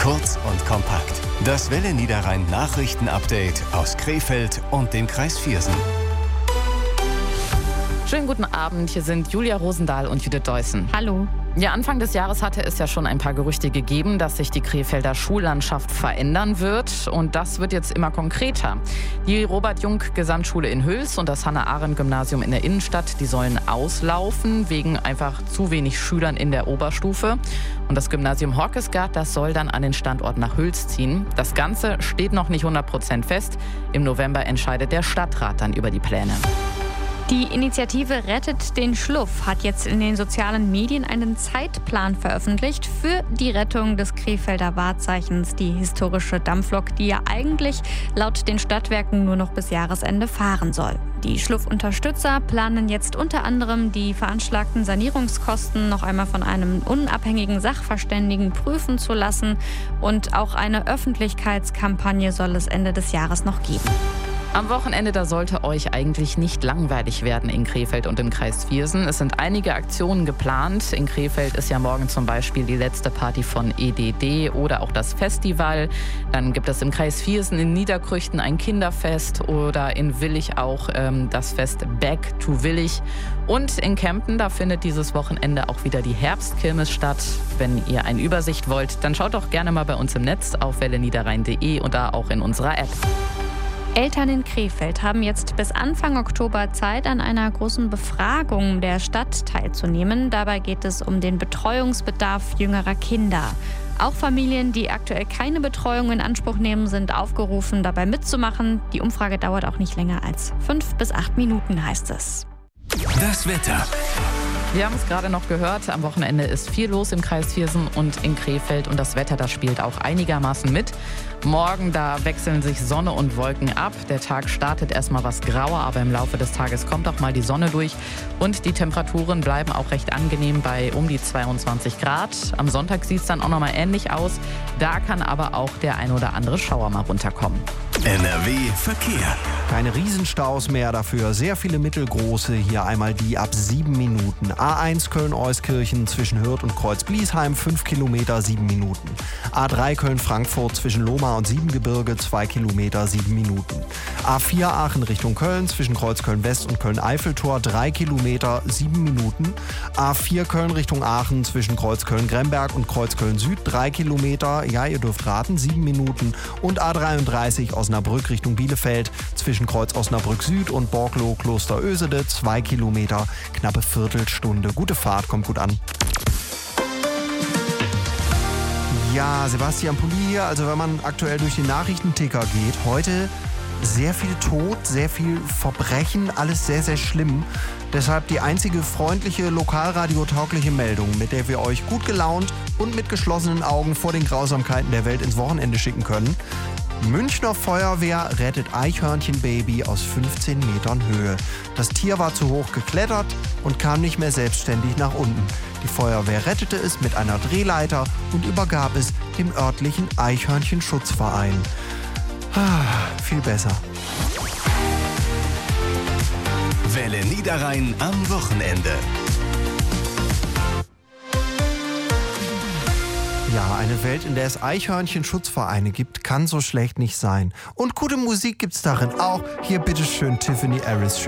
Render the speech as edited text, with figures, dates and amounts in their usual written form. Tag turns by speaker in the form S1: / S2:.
S1: Kurz und kompakt. Das Welle Niederrhein Nachrichten-Update aus Krefeld und dem Kreis Viersen.
S2: Schönen guten Abend, hier sind Julia Rosendahl und Judith Deussen.
S3: Hallo.
S2: Ja, Anfang des Jahres hatte es ja schon ein paar Gerüchte gegeben, dass sich die Krefelder Schullandschaft verändern wird. Und das wird jetzt immer konkreter. Die Robert-Jung-Gesamtschule in Hüls und das Hannah-Arendt-Gymnasium in der Innenstadt, die sollen auslaufen, wegen einfach zu wenig Schülern in der Oberstufe. Und das Gymnasium Horkesgard, das soll dann an den Standort nach Hüls ziehen. Das Ganze steht noch nicht 100% fest. Im November entscheidet der Stadtrat dann über die Pläne.
S3: Die Initiative Rettet den Schluff hat jetzt in den sozialen Medien einen Zeitplan veröffentlicht für die Rettung des Krefelder Wahrzeichens, die historische Dampflok, die ja eigentlich laut den Stadtwerken nur noch bis Jahresende fahren soll. Die Schluffunterstützer planen jetzt unter anderem die veranschlagten Sanierungskosten noch einmal von einem unabhängigen Sachverständigen prüfen zu lassen, und auch eine Öffentlichkeitskampagne soll es Ende des Jahres noch geben.
S2: Am Wochenende, da sollte euch eigentlich nicht langweilig werden in Krefeld und im Kreis Viersen. Es sind einige Aktionen geplant. In Krefeld ist ja morgen zum Beispiel die letzte Party von EDD oder auch das Festival. Dann gibt es im Kreis Viersen in Niederkrüchten ein Kinderfest oder in Willich auch das Fest Back to Willich. Und in Kempten, da findet dieses Wochenende auch wieder die Herbstkirmes statt. Wenn ihr eine Übersicht wollt, dann schaut doch gerne mal bei uns im Netz auf welleniederrhein.de und da auch in unserer App.
S3: Eltern in Krefeld haben jetzt bis Anfang Oktober Zeit, an einer großen Befragung der Stadt teilzunehmen. Dabei geht es um den Betreuungsbedarf jüngerer Kinder. Auch Familien, die aktuell keine Betreuung in Anspruch nehmen, sind aufgerufen, dabei mitzumachen. Die Umfrage dauert auch nicht länger als 5 bis 8 Minuten, heißt es.
S1: Das Wetter.
S2: Wir haben es gerade noch gehört, am Wochenende ist viel los im Kreis Viersen und in Krefeld und das Wetter, das spielt auch einigermaßen mit. Morgen, da wechseln sich Sonne und Wolken ab. Der Tag startet erstmal was grauer, aber im Laufe des Tages kommt auch mal die Sonne durch und die Temperaturen bleiben auch recht angenehm bei um die 22 Grad. Am Sonntag sieht es dann auch nochmal ähnlich aus. Da kann aber auch der ein oder andere Schauer mal runterkommen.
S1: NRW Verkehr.
S4: Keine Riesenstaus mehr, dafür sehr viele mittelgroße. Hier einmal die ab 7 Minuten. A1 Köln-Euskirchen zwischen Hürth und Kreuz-Bliesheim 5 Kilometer 7 Minuten. A3 Köln-Frankfurt zwischen Lohmar und Siebengebirge 2 Kilometer 7 Minuten. A4 Aachen Richtung Köln zwischen Kreuzköln-West und Köln-Eiffeltor 3 Kilometer 7 Minuten. A4 Köln Richtung Aachen zwischen Kreuzköln-Gremberg und Kreuzköln-Süd 3 Kilometer, ja ihr dürft raten, 7 Minuten. Und A33 Osnabrück Richtung Bielefeld zwischen Kreuz Osnabrück Süd und Borglow Klosterösede 2 Kilometer, knappe Viertelstunde. Gute Fahrt, kommt gut an. Ja, Sebastian Pulli hier. Also wenn man aktuell durch den Nachrichtenticker geht, heute sehr viel Tod, sehr viel Verbrechen, alles sehr, sehr schlimm. Deshalb die einzige freundliche, lokalradiotaugliche Meldung, mit der wir euch gut gelaunt und mit geschlossenen Augen vor den Grausamkeiten der Welt ins Wochenende schicken können. Münchner Feuerwehr rettet Eichhörnchenbaby aus 15 Metern Höhe. Das Tier war zu hoch geklettert und kam nicht mehr selbstständig nach unten. Die Feuerwehr rettete es mit einer Drehleiter und übergab es dem örtlichen Eichhörnchenschutzverein. Viel besser.
S1: Welle Niederrhein am Wochenende.
S4: Ja, eine Welt, in der es Eichhörnchenschutzvereine gibt, kann so schlecht nicht sein. Und gute Musik gibt's darin auch. Hier bitteschön Tiffany Harris.